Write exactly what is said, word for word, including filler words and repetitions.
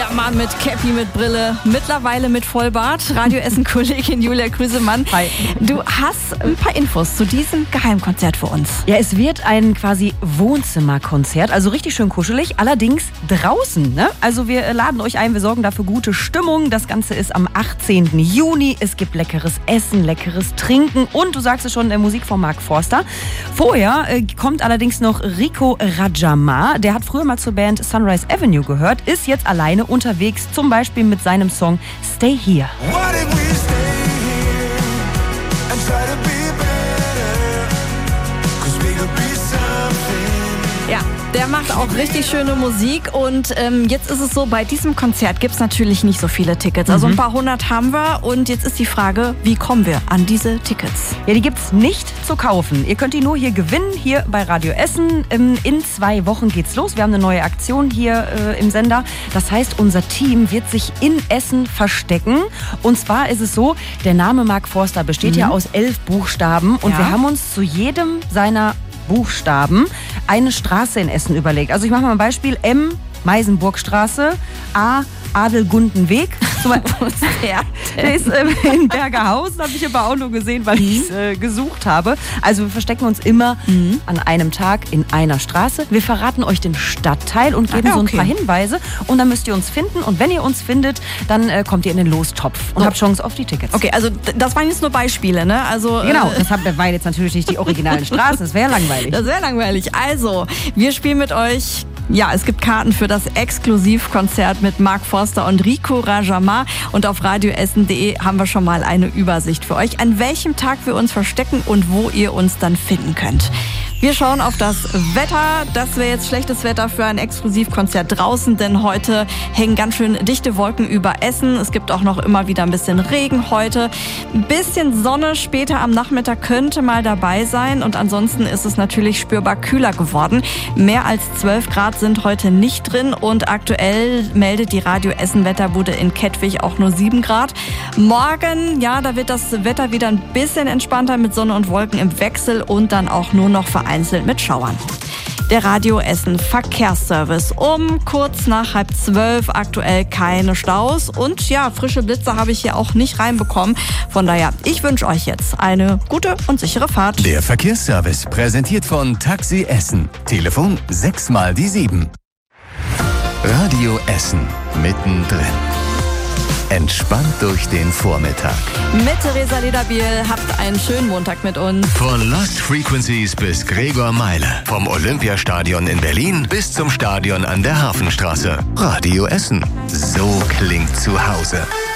Mann mit Cappy, mit Brille, mittlerweile mit Vollbart. Radio Essen-Kollegin Julia Krüsemann. Hi. Du hast ein paar Infos zu diesem Geheimkonzert für uns. Ja, es wird ein quasi Wohnzimmerkonzert, also richtig schön kuschelig, allerdings draußen. Ne? Also wir laden euch ein, wir sorgen dafür gute Stimmung. Das Ganze ist am achtzehnten Juni. Es gibt leckeres Essen, leckeres Trinken und du sagst es schon, Musik von Mark Forster. Vorher äh, kommt allerdings noch Rico Rajama. Der hat früher mal zur Band Sunrise Avenue gehört, ist jetzt alleine unterwegs, zum Beispiel mit seinem Song Stay Here. Ja, der macht auch richtig schöne Musik und ähm, jetzt ist es so, bei diesem Konzert gibt es natürlich nicht so viele Tickets. Also ein paar hundert haben wir und jetzt ist die Frage, wie kommen wir an diese Tickets? Ja, die gibt's nicht zu kaufen. Ihr könnt die nur hier gewinnen, hier bei Radio Essen. In zwei Wochen geht's los. Wir haben eine neue Aktion hier äh, im Sender. Das heißt, unser Team wird sich in Essen verstecken. Und zwar ist es so, der Name Mark Forster besteht mhm. ja aus elf Buchstaben und ja. wir haben uns zu jedem seiner Buchstaben eine Straße in Essen überlegt. Also ich mache mal ein Beispiel. M, Meisenburgstraße. A, Adelgundenweg. Der, der ist äh, in Bergerhausen, habe ich aber auch nur gesehen, weil ich es äh, gesucht habe. Also wir verstecken uns immer mhm. an einem Tag in einer Straße. Wir verraten euch den Stadtteil und geben ah, ja, okay. so ein paar Hinweise. Und dann müsst ihr uns finden. Und wenn ihr uns findet, dann äh, kommt ihr in den Lostopf und oh. habt Chance auf die Tickets. Okay, also das waren jetzt nur Beispiele, ne? Also, genau, das waren jetzt natürlich nicht die originalen Straßen. Das wäre langweilig. Das wäre langweilig. Also, wir spielen mit euch. Ja, es gibt Karten für das Exklusivkonzert mit Mark Forster und Rico Rajama. Und auf radioessen punkt de haben wir schon mal eine Übersicht für euch, an welchem Tag wir uns verstecken und wo ihr uns dann finden könnt. Wir schauen auf das Wetter. Das wäre jetzt schlechtes Wetter für ein Exklusivkonzert draußen, denn heute hängen ganz schön dichte Wolken über Essen. Es gibt auch noch immer wieder ein bisschen Regen heute. Ein bisschen Sonne später am Nachmittag könnte mal dabei sein und ansonsten ist es natürlich spürbar kühler geworden. Mehr als zwölf Grad sind heute nicht drin und aktuell meldet die Radio Essen Wetterbude in Kettwig auch nur sieben Grad. Morgen, ja, da wird das Wetter wieder ein bisschen entspannter mit Sonne und Wolken im Wechsel und dann auch nur noch vereinzelt mit Schauern. Der Radio Essen Verkehrsservice um kurz nach halb zwölf, aktuell keine Staus und ja, frische Blitze habe ich hier auch nicht reinbekommen. Von daher, ich wünsche euch jetzt eine gute und sichere Fahrt. Der Verkehrsservice präsentiert von Taxi Essen. Telefon sechs mal die sieben. Radio Essen mittendrin. Entspannt durch den Vormittag. Mit Theresa Lederbiel habt einen schönen Montag mit uns. Von Lost Frequencies bis Gregor Meile. Vom Olympiastadion in Berlin bis zum Stadion an der Hafenstraße. Radio Essen. So klingt zu Hause.